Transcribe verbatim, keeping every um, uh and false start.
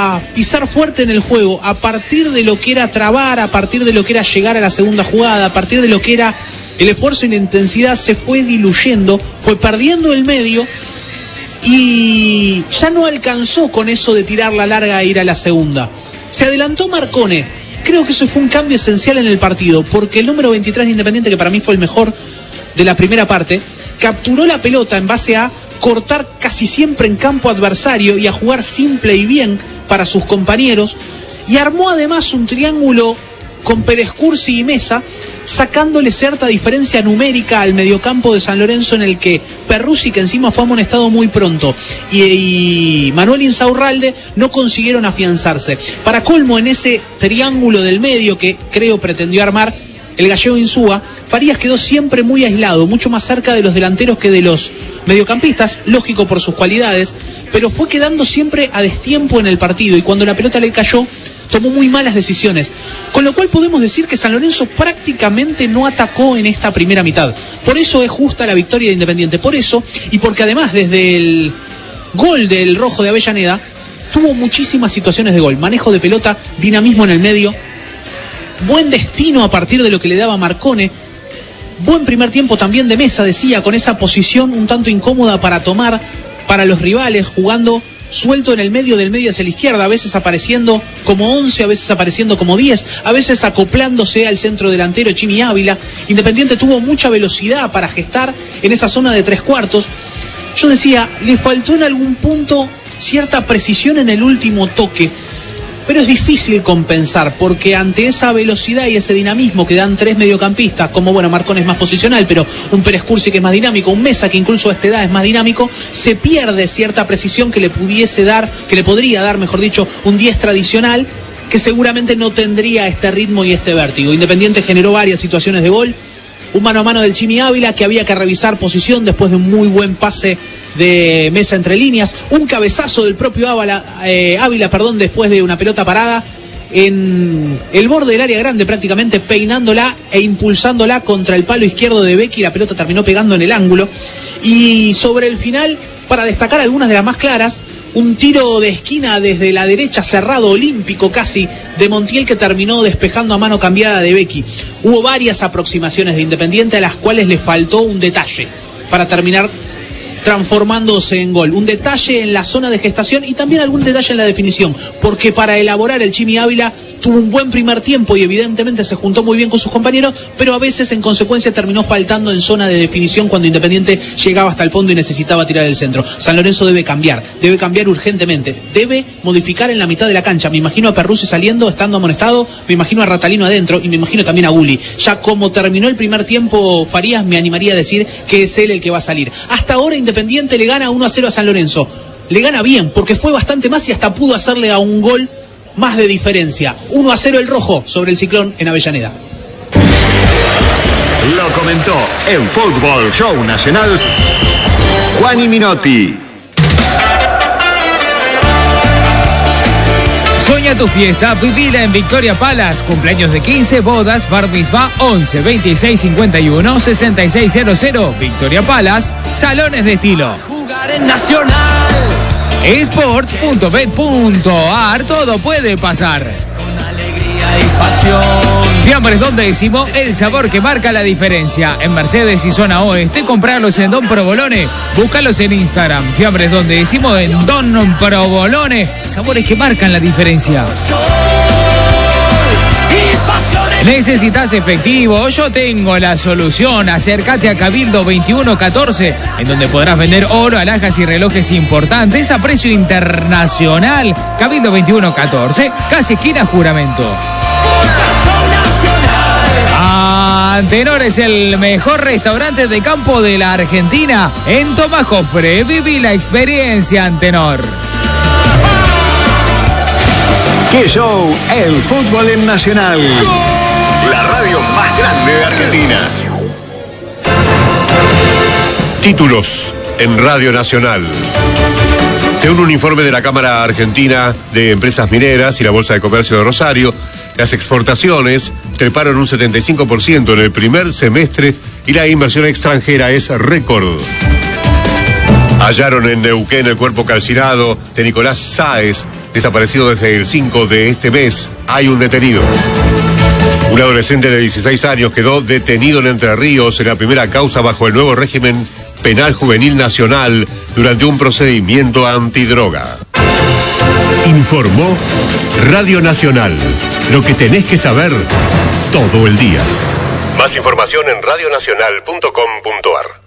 a pisar fuerte en el juego, a partir de lo que era trabar, a partir de lo que era llegar a la segunda jugada, a partir de lo que era el esfuerzo y la intensidad, se fue diluyendo, fue perdiendo el medio y ya no alcanzó con eso de tirar la larga e ir a la segunda. Se adelantó Marcone. Creo que eso fue un cambio esencial en el partido, porque el número veintitrés de Independiente, que para mí fue el mejor de la primera parte, capturó la pelota en base a cortar casi siempre en campo adversario y a jugar simple y bien para sus compañeros, y armó además un triángulo con Pérez Cursi y Mesa, sacándole cierta diferencia numérica al mediocampo de San Lorenzo, en el que Perruzzi, que encima fue amonestado muy pronto, y, y Manuel Insaurralde no consiguieron afianzarse. Para colmo, en ese triángulo del medio que creo pretendió armar el gallego Insúa, Farías quedó siempre muy aislado, mucho más cerca de los delanteros que de los mediocampistas, lógico por sus cualidades, pero fue quedando siempre a destiempo en el partido, y cuando la pelota le cayó, tomó muy malas decisiones, con lo cual podemos decir que San Lorenzo prácticamente no atacó en esta primera mitad. Por eso es justa la victoria de Independiente, por eso, y porque además desde el gol del rojo de Avellaneda tuvo muchísimas situaciones de gol, manejo de pelota, dinamismo en el medio, buen destino a partir de lo que le daba Marcone, buen primer tiempo también de Mesa, decía, con esa posición un tanto incómoda para tomar para los rivales, jugando suelto en el medio del medio hacia la izquierda, a veces apareciendo como once, a veces apareciendo como diez, a veces acoplándose al centro delantero Chimi Ávila. Independiente tuvo mucha velocidad para gestar en esa zona de tres cuartos. Yo decía, le faltó en algún punto cierta precisión en el último toque, pero es difícil compensar, porque ante esa velocidad y ese dinamismo que dan tres mediocampistas, como bueno, Marcone es más posicional, pero un Pérez Cursi que es más dinámico, un Mesa que incluso a esta edad es más dinámico, se pierde cierta precisión que le pudiese dar, que le podría dar, mejor dicho, un diez tradicional, que seguramente no tendría este ritmo y este vértigo. Independiente generó varias situaciones de gol, un mano a mano del Chimi Ávila que había que revisar posición después de un muy buen pase de Mesa entre líneas, un cabezazo del propio Ávila, eh, Ávila perdón, después de una pelota parada en el borde del área grande, prácticamente peinándola e impulsándola contra el palo izquierdo de Becchi. La pelota terminó pegando en el ángulo, y sobre el final, para destacar algunas de las más claras, un tiro de esquina desde la derecha, cerrado, olímpico casi, de Montiel, que terminó despejando a mano cambiada de Becchi. Hubo varias aproximaciones de Independiente a las cuales le faltó un detalle para terminar transformándose en gol, un detalle en la zona de gestación y también algún detalle en la definición, porque para elaborar el Chimi Ávila tuvo un buen primer tiempo y evidentemente se juntó muy bien con sus compañeros, pero a veces en consecuencia terminó faltando en zona de definición cuando Independiente llegaba hasta el fondo y necesitaba tirar el centro. San Lorenzo debe cambiar, debe cambiar urgentemente, debe modificar en la mitad de la cancha. Me imagino a Perruzzi saliendo, estando amonestado, me imagino a Ratalino adentro y me imagino también a Gulli. Ya como terminó el primer tiempo Farías, me animaría a decir que es él el que va a salir. Hasta ahora Independiente le gana uno a cero a San Lorenzo. Le gana bien, porque fue bastante más y hasta pudo hacerle a un gol más de diferencia. uno a cero el rojo sobre el Ciclón en Avellaneda. Lo comentó en Fútbol Show Nacional Juani Minotti. Sueña tu fiesta, vivila en Victoria Palace. Cumpleaños de quince, bodas, bar mitzvah, once, veintiséis, cincuenta y uno, sesenta y seis cero cero. Victoria Palace, salones de estilo. Jugar en Nacional. Sports punto bet punto a r, todo puede pasar. Con alegría y pasión. Fiambres Don Décimo, el sabor que marca la diferencia. En Mercedes y zona oeste, comprarlos en Don Provolone. Búscalos en Instagram. Fiambres Don Décimo en Don Provolone. Sabores que marcan la diferencia. ¿Necesitas efectivo? Yo tengo la solución. Acércate a Cabildo veintiuno catorce, en donde podrás vender oro, alhajas y relojes importantes a precio internacional. Cabildo veintiuno catorce, casi esquina Juramento. Antenor es el mejor restaurante de campo de la Argentina. En Tomás Jofre, viví la experiencia Antenor. ¡Qué show! El fútbol en Nacional. La radio más grande de Argentina. Títulos en Radio Nacional. Según un informe de la Cámara Argentina de Empresas Mineras y la Bolsa de Comercio de Rosario, las exportaciones treparon un setenta y cinco por ciento en el primer semestre y la inversión extranjera es récord. Hallaron en Neuquén el cuerpo calcinado de Nicolás Sáez, desaparecido desde el cinco de este mes. Hay un detenido. Un adolescente de dieciséis años quedó detenido en Entre Ríos en la primera causa bajo el nuevo régimen penal juvenil nacional durante un procedimiento antidroga. Informó Radio Nacional. Lo que tenés que saber todo el día. Más información en radionacional punto com punto ar.